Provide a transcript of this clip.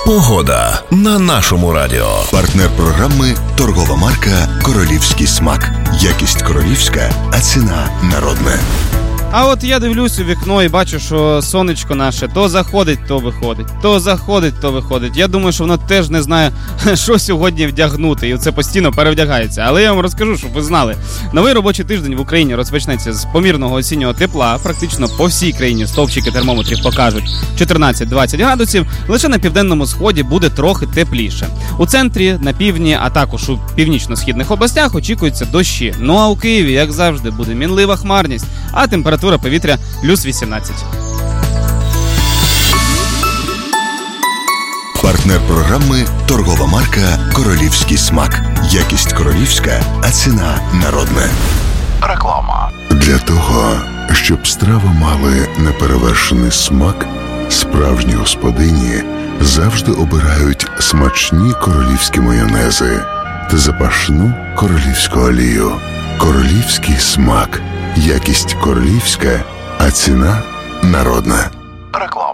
Погода на нашому радіо. Партнер програми – торгова марка «Королівський смак». Якість королівська, а ціна народна. А от я дивлюсь у вікно і бачу, що сонечко наше то заходить, то виходить, то заходить, то виходить. Я думаю, що воно теж не знає, що сьогодні вдягнути, і це постійно перевдягається. Але я вам розкажу, щоб ви знали. Новий робочий тиждень в Україні розпочнеться з помірного осіннього тепла. Практично по всій країні стовпчики термометрів покажуть 14-20 градусів. Лише на південному сході буде трохи тепліше. У центрі, на півдні, а також у північно-східних областях очікуються дощі. Ну а у Києві, як завжди, буде мінлива хмарність, а температура повітря плюс 18. Партнер програми – торгова марка «Королівський смак». Якість королівська, а ціна народна. Реклама. Для того, щоб страви мали неперевершений смак, справжні господині завжди обирають смачні королівські майонези та запашну королівську олію. Королівський смак. Якість королівська, а ціна народна. Реклама.